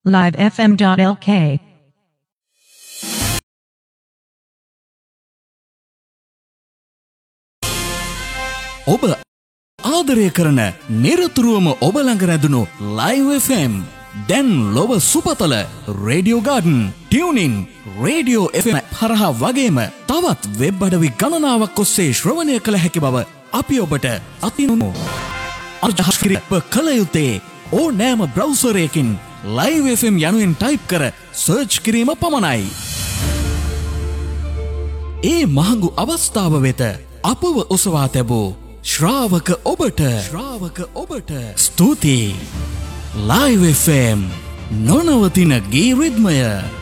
livefm.lk ඔබ ආදරය කරන නිරතුරුවම ඔබ ළඟ රැඳුණු Live FM දැන් ලොව සුපතල radio garden tuning radio FM හරහා වගේම තවත් වෙබ් අඩවි ගණනාවක් ඔස්සේ ශ්‍රවණය කළ හැකි බව අපි ඔබට අතිනුනු අර්ජහස්කිරිප කළ යුත්තේ ඕනෑම බ්‍රවුසරයකින් Live FM යනුවෙන් ටයිප් කර සර්ච් කිරීම පමණයි. ඒ මහඟු අවස්ථාව වෙත අපව ඔසවා තැබූ ශ්‍රාවක ඔබට ස්තුතියි. Live FM නොනවතින ගී රිද්මය